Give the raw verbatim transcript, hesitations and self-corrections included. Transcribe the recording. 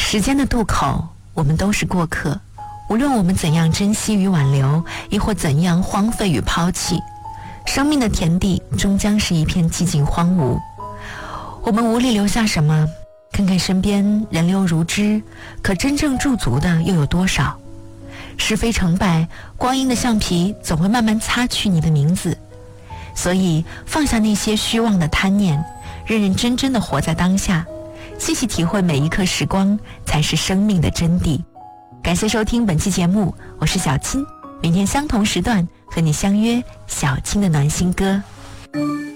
时间的渡口，我们都是过客，无论我们怎样珍惜与挽留，亦或怎样荒废与抛弃，生命的田地终将是一片寂静荒芜。我们无力留下什么，看看身边人流如织，可真正驻足的又有多少？是非成败，光阴的橡皮总会慢慢擦去你的名字。所以放下那些虚妄的贪念，认认真真的活在当下，细细体会每一刻时光，才是生命的真谛。感谢收听本期节目，我是小青，明天相同时段和你相约小青的暖心歌。